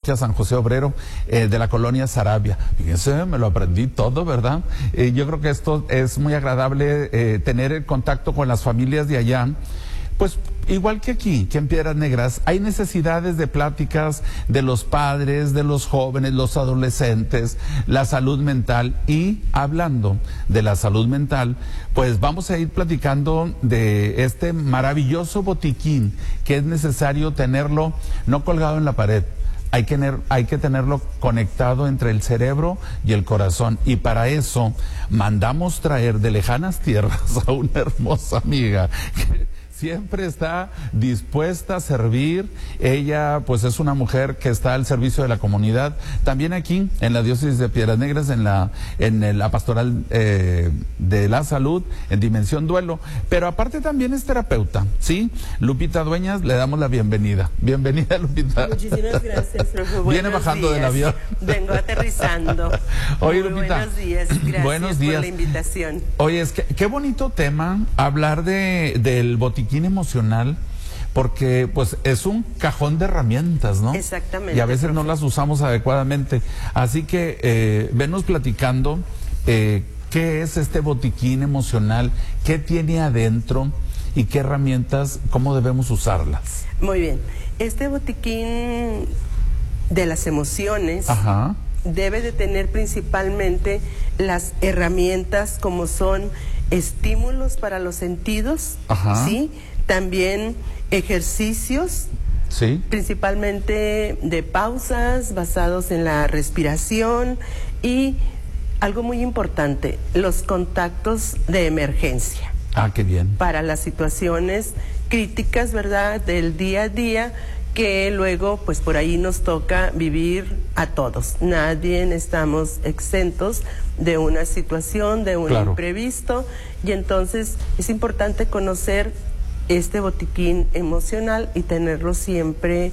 parroquia San José Obrero de la colonia Sarabia. Fíjense, me lo aprendí todo, ¿verdad? Yo creo que esto es muy agradable, tener el contacto con las familias de allá. Pues igual que aquí, que en Piedras Negras, hay necesidades de pláticas de los padres, de los jóvenes, los adolescentes, la salud mental. Y hablando de la salud mental, pues vamos a ir platicando de este maravilloso botiquín que es necesario tenerlo no colgado en la pared. Hay que tenerlo conectado entre el cerebro y el corazón. Y para eso mandamos traer de lejanas tierras a una hermosa amiga que siempre está dispuesta a servir. Ella pues es una mujer que está al servicio de la comunidad, también aquí en la diócesis de Piedras Negras, en la pastoral de la salud, en Dimensión Duelo, pero aparte también es terapeuta, ¿sí? Lupita Dueñas, le damos la bienvenida. Bienvenida, Lupita. Muchísimas gracias. Viene bajando del avión. Vengo aterrizando. Oye, Lupita. Buenos días, gracias buenos días por la invitación. Oye, es que qué bonito tema hablar del botiquín emocional, porque pues es un cajón de herramientas, ¿no? Exactamente. Y a veces no las usamos adecuadamente. Así que venos platicando qué es este botiquín emocional, qué tiene adentro y qué herramientas, cómo debemos usarlas. Muy bien. Este botiquín de las emociones debe de tener principalmente las herramientas como son estímulos para los sentidos, ¿sí? También ejercicios, ¿sí? Principalmente de pausas basados en la respiración y algo muy importante, los contactos de emergencia. Ah, qué bien. Para las situaciones críticas, ¿verdad?, del día a día, que luego pues por ahí nos toca vivir a todos. Nadie estamos exentos de una situación, de un imprevisto, y entonces es importante conocer este botiquín emocional y tenerlo siempre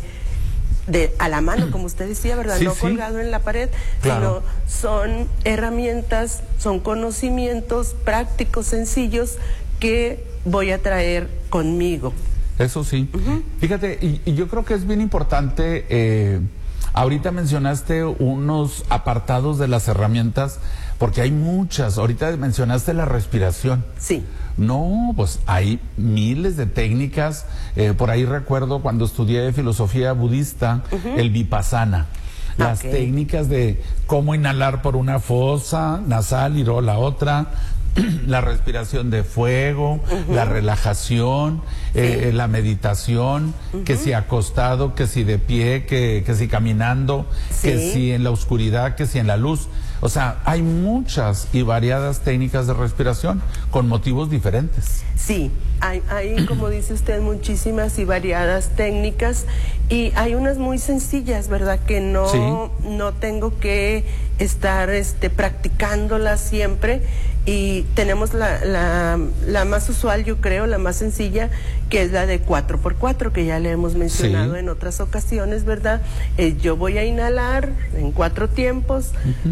a la mano, como usted decía, ¿verdad? Sí, no sí. colgado en la pared, sino son herramientas, son conocimientos prácticos, sencillos, que voy a traer conmigo. Eso sí. Fíjate, y yo creo que es bien importante, ahorita mencionaste unos apartados de las herramientas, porque hay muchas. Ahorita mencionaste la respiración. Sí. No, pues hay miles de técnicas. Por ahí recuerdo cuando estudié filosofía budista, el vipassana. Las técnicas de cómo inhalar por una fosa nasal y luego la otra, la respiración de fuego, la relajación, la meditación, que si acostado, que si de pie, que si caminando, que si en la oscuridad, que si en la luz. O sea, hay muchas y variadas técnicas de respiración con motivos diferentes. Sí, hay como dice usted, muchísimas y variadas técnicas, y hay unas muy sencillas, ¿verdad? Que no tengo que estar practicándolas siempre, y tenemos la más usual, yo creo, la más sencilla, que es la de 4x4, que ya le hemos mencionado en otras ocasiones, ¿verdad? Yo voy a inhalar en 4 tiempos,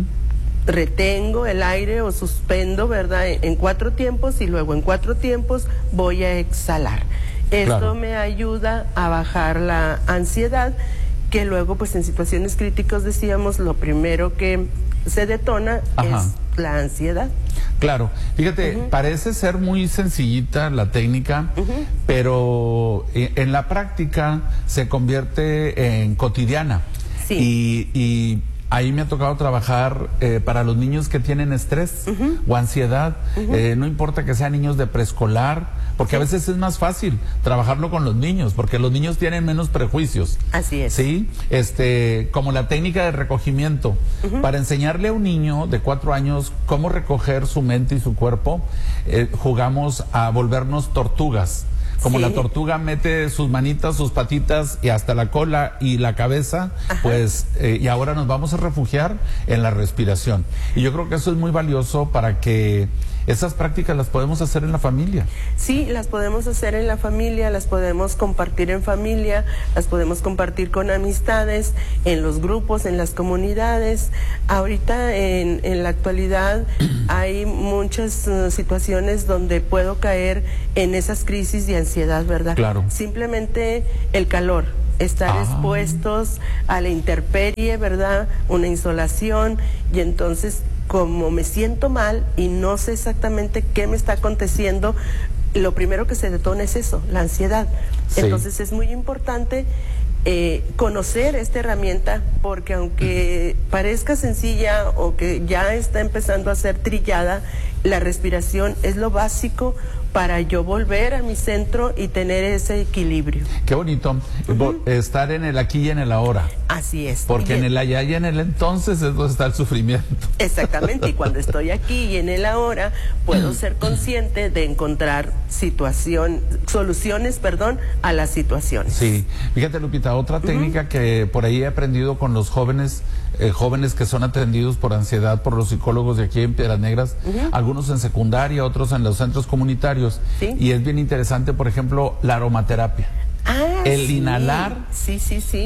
retengo el aire o suspendo, ¿verdad?, en 4 tiempos, y luego en 4 tiempos voy a exhalar. Esto me ayuda a bajar la ansiedad, que luego pues en situaciones críticas, decíamos, lo primero que se detona es la ansiedad. Claro, fíjate, parece ser muy sencillita la técnica, pero en la práctica se convierte en cotidiana. Sí. Y ahí me ha tocado trabajar para los niños que tienen estrés o ansiedad, no importa que sean niños de preescolar, porque a veces es más fácil trabajarlo con los niños, porque los niños tienen menos prejuicios. Así es. Sí, como la técnica de recogimiento, para enseñarle a un niño de 4 años cómo recoger su mente y su cuerpo, jugamos a volvernos tortugas. Como la tortuga mete sus manitas, sus patitas y hasta la cola y la cabeza, pues, y ahora nos vamos a refugiar en la respiración. Y yo creo que eso es muy valioso para que esas prácticas las podemos hacer en la familia. Sí, las podemos hacer en la familia, las podemos compartir en familia, las podemos compartir con amistades, en los grupos, en las comunidades. Ahorita, en la actualidad, hay muchas situaciones donde puedo caer en esas crisis de ansiedad, ¿verdad? Claro. Simplemente el calor estar expuestos a la intemperie, ¿verdad? Una insolación, y entonces como me siento mal y no sé exactamente qué me está aconteciendo, lo primero que se detona es eso, la ansiedad. Sí. Entonces es muy importante conocer esta herramienta, porque aunque parezca sencilla o que ya está empezando a ser trillada, la respiración es lo básico para yo volver a mi centro y tener ese equilibrio. Qué bonito, estar en el aquí y en el ahora. Así es. Porque en el allá y en el entonces es donde está el sufrimiento. Exactamente, y cuando estoy aquí y en el ahora, puedo ser consciente de encontrar soluciones a las situaciones. Sí, fíjate, Lupita, otra técnica que por ahí he aprendido con los jóvenes que son atendidos por ansiedad por los psicólogos de aquí en Piedras Negras, algunos en secundaria, otros en los centros comunitarios. ¿Sí? Y es bien interesante, por ejemplo, la aromaterapia. El inhalar. Sí.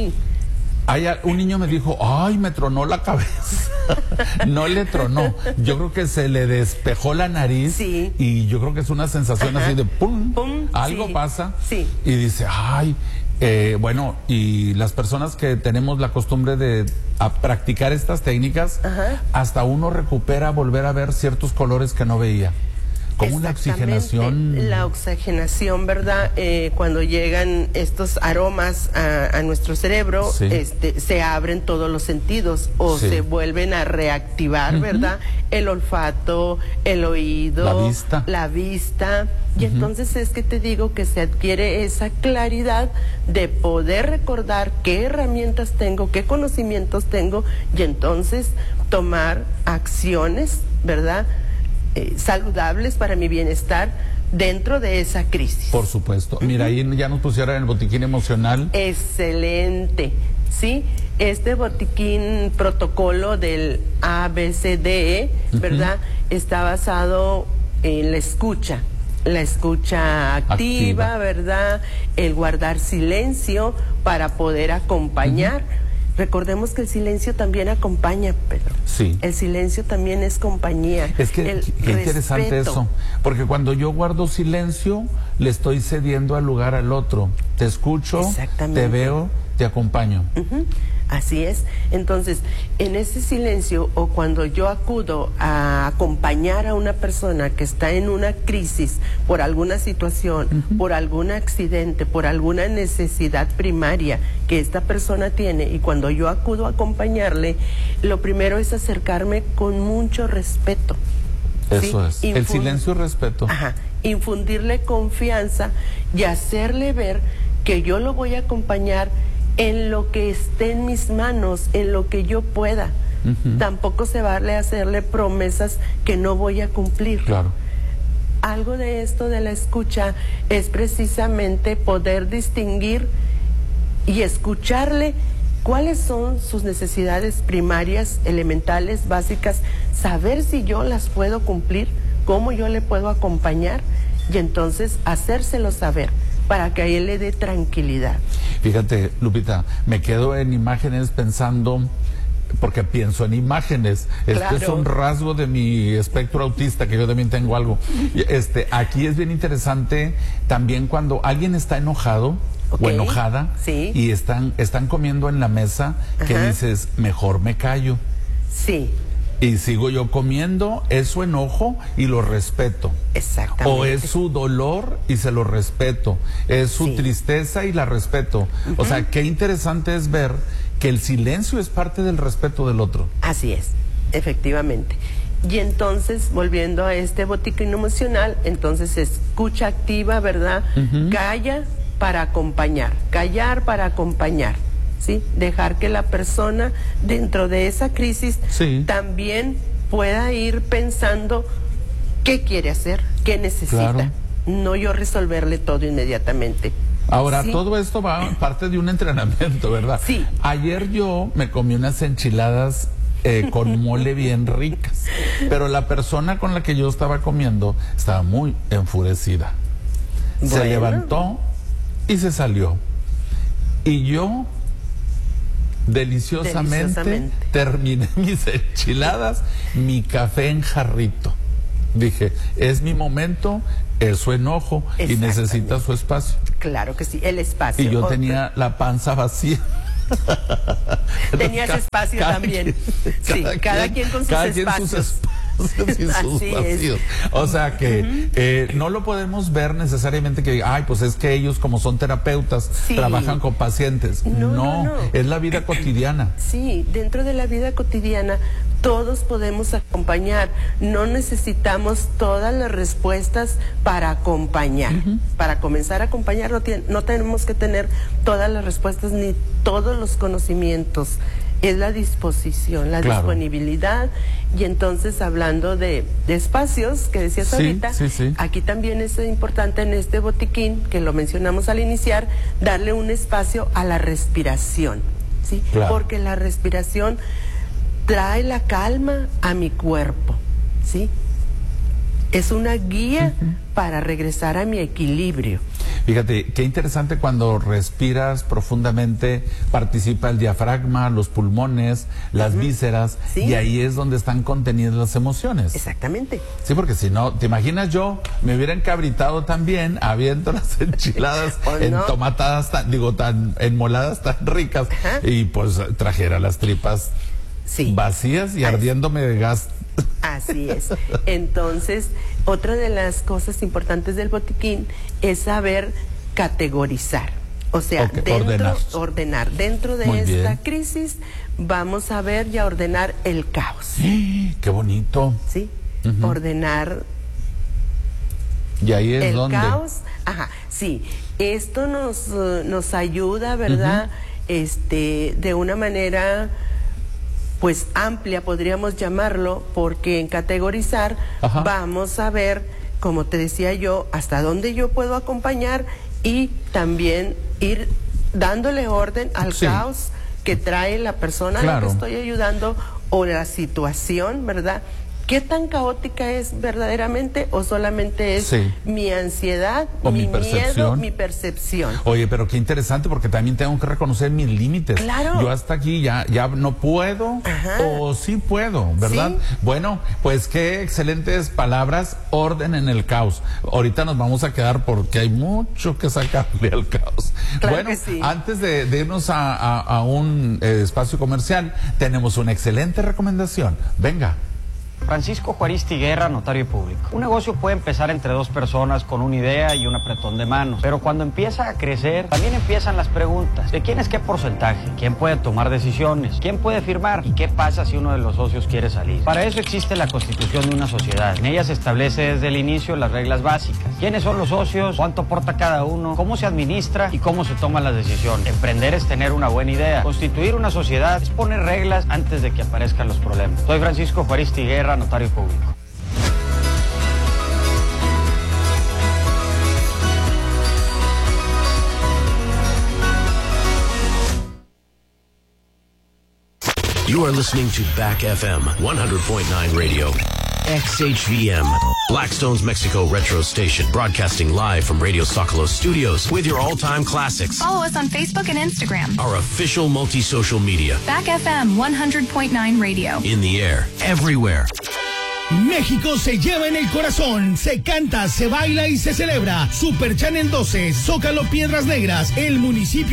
Un niño me dijo, ay, me tronó la cabeza. No le tronó. Yo creo que se le despejó la nariz. Sí. Y yo creo que es una sensación así de pum, algo pasa. Sí. Y dice, ay, bueno, y las personas que tenemos la costumbre de practicar estas técnicas, hasta uno recupera volver a ver ciertos colores que no veía. Como una oxigenación. La oxigenación, ¿verdad? Cuando llegan estos aromas a nuestro cerebro, se abren todos los sentidos o se vuelven a reactivar, ¿verdad? El olfato, el oído, la vista. Y entonces es que te digo que se adquiere esa claridad de poder recordar qué herramientas tengo, qué conocimientos tengo, y entonces tomar acciones, ¿verdad? Saludables para mi bienestar dentro de esa crisis. Por supuesto. Mira, ahí ya nos pusieron el botiquín emocional. Excelente. Sí, este botiquín protocolo del ABCDE, ¿verdad? Está basado en la escucha activa, ¿verdad? El guardar silencio para poder acompañar. Recordemos que el silencio también acompaña, Pedro. Sí. El silencio también es compañía. Es que qué interesante eso, porque cuando yo guardo silencio, le estoy cediendo al lugar al otro. Te escucho, te veo, te acompaño. Así es. Entonces, en ese silencio, o cuando yo acudo a acompañar a una persona que está en una crisis por alguna situación, por algún accidente, por alguna necesidad primaria que esta persona tiene, y cuando yo acudo a acompañarle, lo primero es acercarme con mucho respeto. Eso es. El silencio y respeto. Infundirle confianza y hacerle ver que yo lo voy a acompañar en lo que esté en mis manos, en lo que yo pueda. Tampoco se vale hacerle promesas que no voy a cumplir. Claro. Algo de esto de la escucha es precisamente poder distinguir y escucharle cuáles son sus necesidades primarias, elementales, básicas, saber si yo las puedo cumplir, cómo yo le puedo acompañar, y entonces hacérselo saber, para que a él le dé tranquilidad. Fíjate, Lupita, me quedo en imágenes pensando, porque pienso en imágenes. Claro. Este es un rasgo de mi espectro autista, que yo también tengo algo. Aquí es bien interesante también cuando alguien está enojado o enojada y están comiendo en la mesa, que dices, mejor me callo. Sí. Y sigo yo comiendo, es su enojo y lo respeto. Exactamente. O es su dolor y se lo respeto. Es su tristeza y la respeto. O sea, qué interesante es ver que el silencio es parte del respeto del otro. Así es, efectivamente. Y entonces, volviendo a este botiquín emocional, entonces escucha activa, ¿verdad? Calla para acompañar, callar para acompañar. ¿Sí? Dejar que la persona dentro de esa crisis también pueda ir pensando qué quiere hacer, qué necesita. Claro. No yo resolverle todo inmediatamente. Ahora, todo esto va parte de un entrenamiento, ¿verdad? Sí. Ayer yo me comí unas enchiladas con mole bien ricas, pero la persona con la que yo estaba comiendo estaba muy enfurecida. Se levantó y se salió. Y yo deliciosamente terminé mis enchiladas, mi café en jarrito. Dije, es mi momento, es su enojo y necesita su espacio. Claro que sí, el espacio. Y yo tenía la panza vacía. Tenías espacio también. Cada quien con sus espacios. Así es. O sea que no lo podemos ver necesariamente que, ay, pues es que ellos como son terapeutas, trabajan con pacientes. No, es la vida cotidiana. Sí, dentro de la vida cotidiana todos podemos acompañar. No necesitamos todas las respuestas para acompañar. Para comenzar a acompañar no tenemos que tener todas las respuestas ni todos los conocimientos. Es la disposición, la disponibilidad. Y entonces, hablando de espacios que decías ahorita, aquí también es importante en este botiquín, que lo mencionamos al iniciar, darle un espacio a la respiración, ¿sí? Porque la respiración trae la calma a mi cuerpo, ¿sí? Es una guía para regresar a mi equilibrio. Fíjate, qué interesante cuando respiras profundamente, participa el diafragma, los pulmones, las vísceras, y ahí es donde están contenidas las emociones. Exactamente. Sí, porque si no, ¿te imaginas yo me hubiera encabritado también habiendo las enchiladas entomatadas, tan enmoladas, tan ricas, y pues trajera las tripas vacías y ardiéndome de gas? Así es. Entonces, otra de las cosas importantes del botiquín es saber categorizar. O sea, ordenar. Dentro de esta crisis vamos a ver y a ordenar el caos. ¡Qué bonito! Sí, ordenar y ahí es el caos. Sí. Esto nos ayuda, ¿verdad? De una manera pues amplia, podríamos llamarlo, porque en categorizar vamos a ver, como te decía yo, hasta dónde yo puedo acompañar y también ir dándole orden al caos que trae la persona a la que estoy ayudando o la situación, ¿verdad? ¿Qué tan caótica es verdaderamente o solamente es mi ansiedad, o mi miedo, mi percepción? Oye, pero qué interesante, porque también tengo que reconocer mis límites. Claro. Yo hasta aquí ya no puedo o sí puedo, ¿verdad? Bueno, pues qué excelentes palabras, orden en el caos. Ahorita nos vamos a quedar porque hay mucho que sacarle al caos. Claro, bueno, antes de irnos a un espacio comercial, tenemos una excelente recomendación. Venga. Francisco Juaristi Guerra, notario público. Un negocio puede empezar entre dos personas con una idea y un apretón de manos, pero cuando empieza a crecer, también empiezan las preguntas. ¿De quién es qué porcentaje? ¿Quién puede tomar decisiones? ¿Quién puede firmar? ¿Y qué pasa si uno de los socios quiere salir? Para eso existe la constitución de una sociedad. En ella se establece desde el inicio las reglas básicas. ¿Quiénes son los socios? ¿Cuánto aporta cada uno? ¿Cómo se administra? ¿Y cómo se toman las decisiones? Emprender es tener una buena idea. Constituir una sociedad es poner reglas antes de que aparezcan los problemas. Soy Francisco Juaristi Guerra, notario público. You are listening to Back FM 100.9 Radio. XHVM, Blackstone's Mexico Retro Station, broadcasting live from Radio Socolos Studios with your all-time classics. Follow us on Facebook and Instagram. Our official multi-social media. Back FM 100.9 Radio. In the air, everywhere. México se lleva en el corazón, se canta, se baila y se celebra. Super Channel 12, Zócalo Piedras Negras, el municipio